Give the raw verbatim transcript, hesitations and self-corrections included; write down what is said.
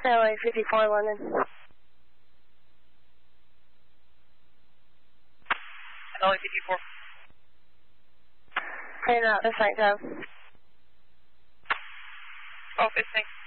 L A fifty-four, London. L A fifty-four. Clearing out the site, go. Oh, good, thanks.